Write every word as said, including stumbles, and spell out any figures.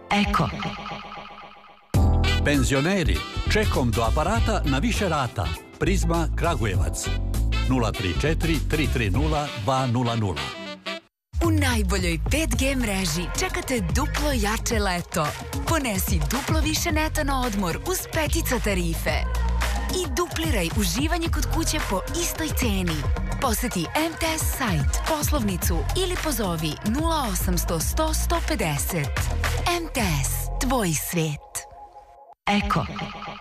Eko. Penzioneri, čekom do aparata na više rata. Prizma Kragujevac. nula tri četiri tri tri nula dva nula nula. U najboljoj pet G mreži čekate duplo jače leto. Ponesi duplo više neta na odmor uz petica tarife. I dupliraj uživanje kod kuće po istoj ceni. Poseti M T S sajt, poslovnicu ili pozovi nula osamsto sto sto pedeset. M T S, tvoj svet. Eko.